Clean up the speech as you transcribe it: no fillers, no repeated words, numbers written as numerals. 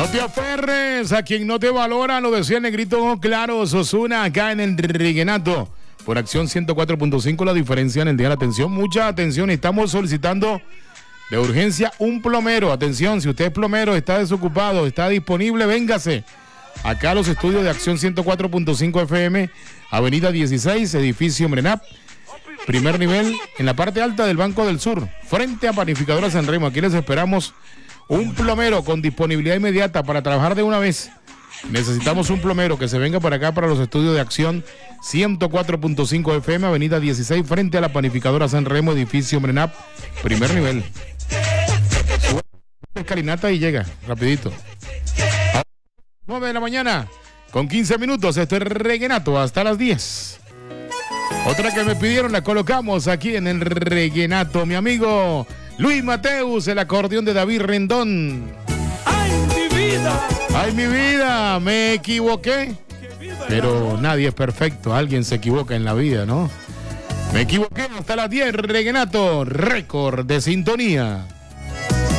te aferres a quien no te valora, lo decía el negrito claro Ozuna acá en el Reguenato. Por Acción 104.5 la diferencia en el día de la atención. Mucha atención, estamos solicitando de urgencia un plomero. Atención, si usted es plomero, está desocupado, está disponible, véngase. Acá a los estudios de Acción 104.5 FM, Avenida 16, edificio Mrenap. Primer nivel, en la parte alta del Banco del Sur, frente a Panificadora San Remo. Aquí les esperamos un plomero con disponibilidad inmediata para trabajar de una vez. Necesitamos un plomero que se venga para acá, para los estudios de Acción 104.5 FM, Avenida 16, frente a la Panificadora San Remo, edificio Mrenap, primer nivel. Sube escalinata y llega, rapidito. 9 de la mañana, con 15 minutos, esto es Reguenato, hasta las 10. Otra que me pidieron la colocamos aquí en el Reguenato, mi amigo Luis Mateus, el acordeón de David Rendón. ¡Ay, mi vida! ¡Ay, mi vida! Me equivoqué. Pero nadie es perfecto, alguien se equivoca en la vida, ¿no? Me equivoqué hasta las 10, Reguenato, récord de sintonía.